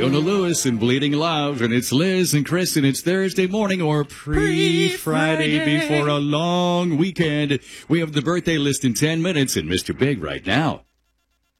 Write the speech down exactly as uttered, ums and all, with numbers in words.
Fiona Lewis and Bleeding Love, and it's Liz and Chris, and it's Thursday morning or pre-Friday before a long weekend. We have the birthday list in ten minutes, and Mister Big right now.